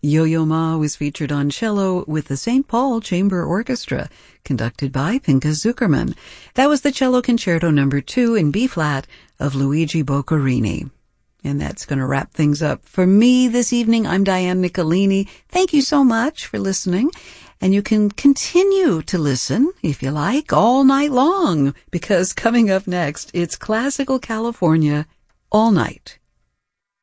Yo-Yo Ma was featured on cello with the St. Paul Chamber Orchestra, conducted by Pinchas Zukerman. That was the Cello Concerto No. 2 in B-flat of Luigi Boccherini. And that's going to wrap things up for me this evening. I'm Diane Nicolini. Thank you so much for listening. And you can continue to listen, if you like, all night long, because coming up next, it's Classical California all night.